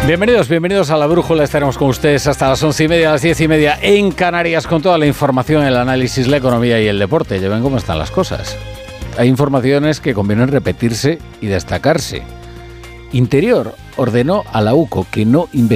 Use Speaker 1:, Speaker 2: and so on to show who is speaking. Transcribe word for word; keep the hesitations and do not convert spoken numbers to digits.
Speaker 1: Bienvenidos, bienvenidos a La Brújula. Estaremos con ustedes hasta las once y media, las diez y media en Canarias con toda la información, el análisis, la economía y el deporte. Ya ven cómo están las cosas. Hay informaciones que convienen repetirse y destacarse. Interior ordenó a la UCO que no investigue